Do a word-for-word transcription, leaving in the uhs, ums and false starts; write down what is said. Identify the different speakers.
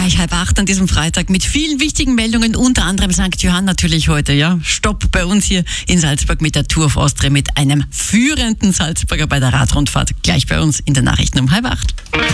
Speaker 1: Gleich halb acht an diesem Freitag mit vielen wichtigen Meldungen, unter anderem Sankt Johann natürlich heute, ja. Stopp bei uns hier in Salzburg mit der Tour of Austria mit einem führenden Salzburger bei der Radrundfahrt. Gleich bei uns in den Nachrichten um halb acht.